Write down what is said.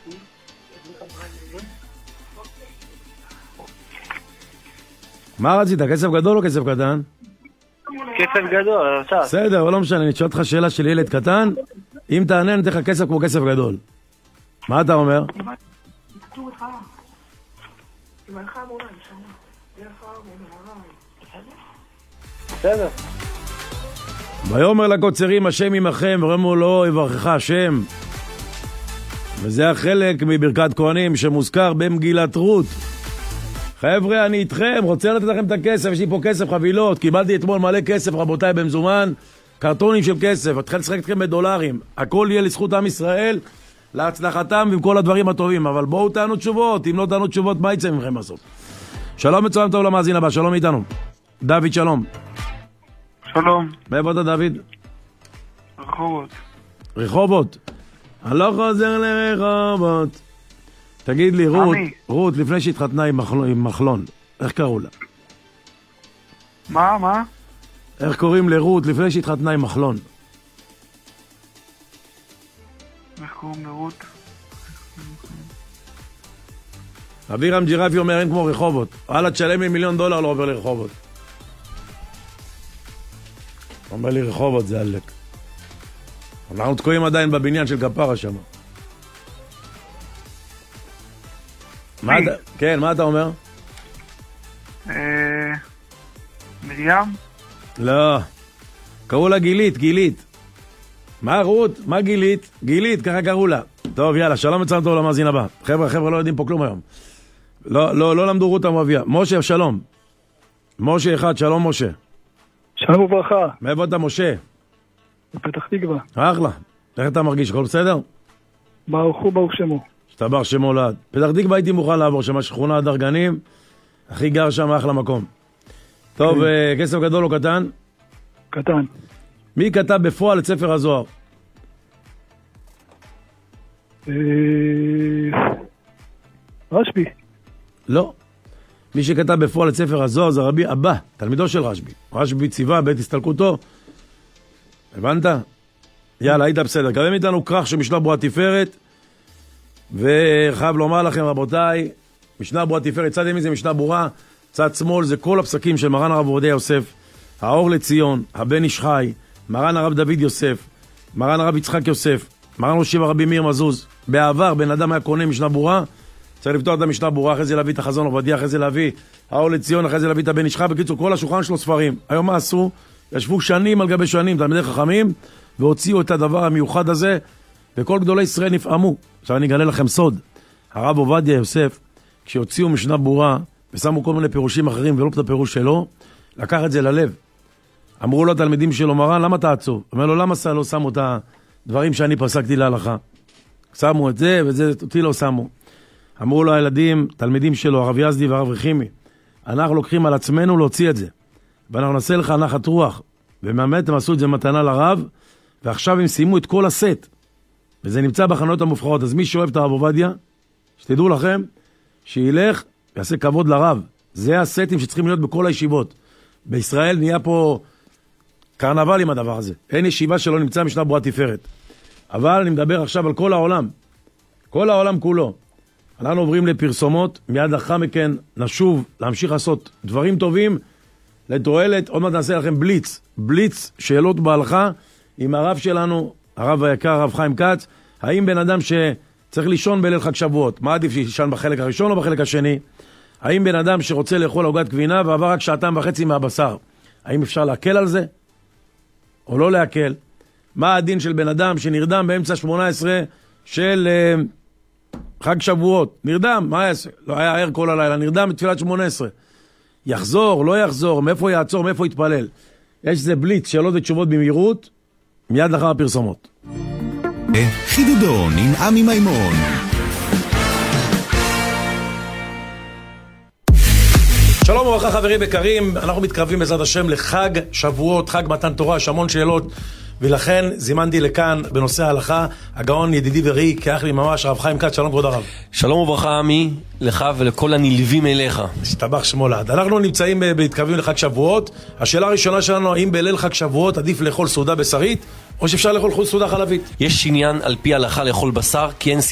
מה רצית? כסף גדול או כסף קטן? כסף גדול, עכשיו. בסדר, אבל לא משנה, אני שואל אותך שאלה של ילד קטן, אם תענה, אני אתן לך כסף כמו כסף גדול. מה אתה אומר? בסדר. ויאמר לקוצרים, השם עמכם, ורמו לו יברכך השם. וזה החלק מברכת כהנים שמוזכר במגילת רות. חבר'ה, אני איתכם, רוצה לתת לכם את הכסף, יש לי פה כסף, חבילות, קיבלתי אתמול מלא כסף, רבותיי, במזומן, קרטונים של כסף, אתחיל לשחק אתכם בדולרים, הכל יהיה לזכות עם ישראל, להצלחתם ועם כל הדברים הטובים, אבל בואו תענו תשובות, אם לא תענו תשובות, מה יצא ממכם בסוף? שלום מצוין טוב למאזין הבא, שלום איתנו. דוד, שלום. שלום. מאיפה אתה, דוד? רחובות. רחובות. אני לא חוזר לרחובות. תגיד לי, רות, לפני שהתחתנה עם מחלון, איך קראו לה? מה? איך קוראים לרות לפני שהתחתנה עם מחלון? איך קוראים לרות? אבירם ג'ירפי אומר אין כמו רחובות. הלאה, תשלם לי $1,000,000 לא עובר לרחובות. אומר לי רחובות זה עלק. אנחנו תקועים עדיין בבניין של כפרה שם. כן, מה אתה אומר? מרים? לא. קראו לה גילית. מה רות? מה גילית? גילית, ככה קראו לה. טוב, יאללה, שלום מצוין טוב למאזין הבא. חבר'ה לא יודעים פה כלום היום. לא למדו רות המואביה. משה, שלום. משה אחד, שלום משה. שלום וברכה. מאיפה אתה משה? בפתח תקווה. אחלה. איך אתה מרגיש? הכל בסדר? ברוך שמו. שתבח שמו לעד. פתח תקווה הייתי מוכן לעבור שם, שכונה דרגנים. הכי גר שם, אחלה מקום. טוב, כסף גדול או קטן? קטן. מי כתב בפועל את ספר הזוהר? רשב"י. לא. מי שכתב בפועל את ספר הזוהר זה רבי אבא, תלמידו של רשב"י. רשב"י ציווה בעת הסתלקותו. הבנת? יאללה, היית בסדר. קדם איתנו כרך של משנה ברורה תפארת, וחייב לומר לכם רבותיי, משנה ברורה תפארת, צד ימין זה משנה ברורה, צד שמאל זה כל הפסקים של מרן הרב עובדיה יוסף, האור לציון, הבן איש חי, מרן הרב דוד יוסף, מרן הרב יצחק יוסף, מרן ראש ישיבה רבי מאיר מזוז. בעבר בן אדם היה קונה משנה ברורה, צריך לפתוח את המשנה ברורה, אחרי זה להביא את החזון עובדיה, אחרי זה להביא האור לציון, אחרי זה להביא את הבן איש חי. בקיצור, כל השולחן שלו ספרים. היום מה עשו? ישבו שנים על גבי שנים תלמידי חכמים והוציאו את הדבר המיוחד הזה, וכל גדולי ישראל נפעמו. עכשיו אני אגלה לכם סוד. הרב עובדיה יוסף, כשהוציאו משנה ברורה ושמו כל מיני פירושים אחרים ולא את הפירוש שלו, לקח את זה ללב. אמרו לו התלמידים שלו, מרן, למה אתה עצוב? אומר לו, למה לא שמו את הדברים שאני פסקתי להלכה? שמו את זה וזה, אותי לא שמו. אמרו לו הילדים, תלמידים שלו, הרב יזדי והרב רחימי, אנחנו לוקחים על עצמנו להוציא את זה. ואנחנו נעשה לך נחת רוח. ובאמת הם עשו את זה מתנה לרב, ועכשיו הם סיימו את כל הסט. וזה נמצא בחנויות המובחרות. אז מי שאוהב את הרב עובדיה, שתדעו לכם, שילך ויעשה כבוד לרב. זה הסטים שצריכים להיות בכל הישיבות. בישראל נהיה פה קרנבל עם הדבר הזה. אין ישיבה שלא נמצא משנה ברורה תפארת. אבל אני מדבר עכשיו על כל העולם. כל העולם כולו. אנחנו עוברים לפרסומות, מיד לאחר מכן נשוב להמשיך לעשות דברים טובים, לתועלת. עוד מעט נעשה לכם בליץ שאלות בהלכה עם הרב שלנו, הרב היקר, הרב חיים כץ. האם בן אדם שצריך לישון בליל חג שבועות, מה עדיף שישן בחלק הראשון או בחלק השני? האם בן אדם שרוצה לאכול עוגת גבינה ועבר רק 2.5 שעות מהבשר, האם אפשר להקל על זה או לא להקל? מה הדין של בן אדם שנרדם באמצע 18 של חג שבועות? נרדם, מה יעשה? לא היה ער כל הלילה, נרדם בתפילת 18. יחזור, לא יחזור, מאיפה יעצור, מאיפה יתפלל? יש זה בליץ, שאלות ותשובות במהירות, מיד לאחר הפרסומות. חידודון עם עמי מימון. שלום וברכה חברים יקרים, אנחנו מתקרבים בעזרת השם לחג שבועות, חג מתן תורה, יש המון שאלות, ולכן זימנתי לכאן בנושא ההלכה הגאון ידידי וראי, כאח לי ממש, הרב חיים כץ. שלום כבוד הרב. שלום וברכה עמי, לך ולכל הנלווים אליך. שתבח שמו לעד. אנחנו נמצאים בהתקרבים לחג שבועות. השאלה הראשונה שלנו, האם בליל חג שבועות עדיף לאכול סעודה בשרית, או שאפשר לאכול סעודה חלבית? יש עניין על פי ההלכה לאכול בשר, כי אין